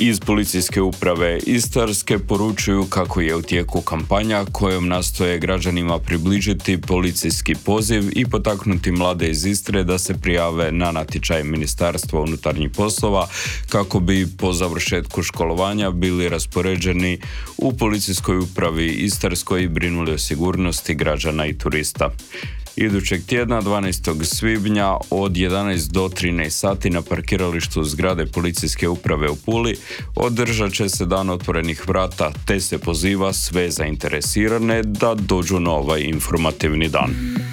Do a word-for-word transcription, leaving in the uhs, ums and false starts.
Iz policijske uprave Istarske poručuju kako je u tijeku kampanja kojom nastoje građanima približiti policijski poziv i potaknuti mlade iz Istre da se prijave na natječaj Ministarstva unutarnjih poslova kako bi po završetku školovanja bili raspoređeni u policijskoj upravi Istarskoj i brinuli o sigurnosti građana i turista. Idućeg tjedna, dvanaestog svibnja, od jedanaest do trinaest sati na parkiralištu zgrade policijske uprave u Puli održat će se dan otvorenih vrata, te se poziva sve zainteresirane da dođu na ovaj informativni dan.